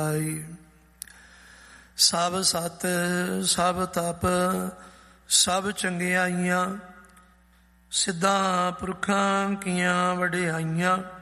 ਸਭ ਸਤ ਸਭ ਤਪ ਸਭ ਚੰਗਿਆਈਆਂ, ਸਿੱਧਾਂ ਪੁਰਖਾਂ ਕੀਆਂ ਵਡਿਆਈਆਂ।